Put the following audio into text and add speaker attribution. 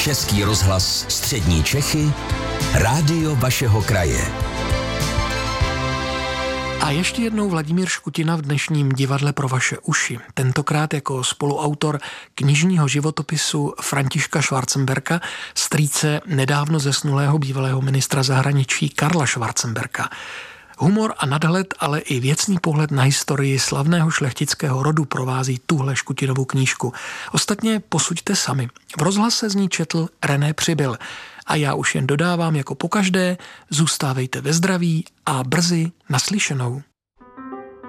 Speaker 1: Český rozhlas Střední Čechy, rádio vašeho kraje.
Speaker 2: A ještě jednou Vladimír Škutina v dnešním divadle pro vaše uši. Tentokrát jako spoluautor knižního životopisu Františka Schwarzenberga, strýce nedávno zesnulého bývalého ministra zahraničí Karla Schwarzenberga. Humor a nadhled, ale i věcný pohled na historii slavného šlechtického rodu provází tuhle Škutinovu knížku. Ostatně posuďte sami. V rozhlase z ní četl René Přibyl. A já už jen dodávám jako pokaždé, zůstávejte ve zdraví a brzy naslyšenou.